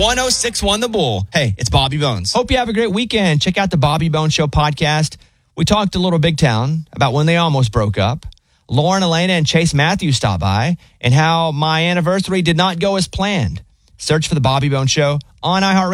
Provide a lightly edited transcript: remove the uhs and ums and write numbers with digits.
1061 The Bull. Hey, it's Bobby Bones. Hope you have a great weekend. Check out the Bobby Bones Show podcast. We talked a little Big Town about when they almost broke up. Lauren, Elena, and Chase Matthews stopped by, and how my anniversary did not go as planned. Search for the Bobby Bones Show on iHeartRadio.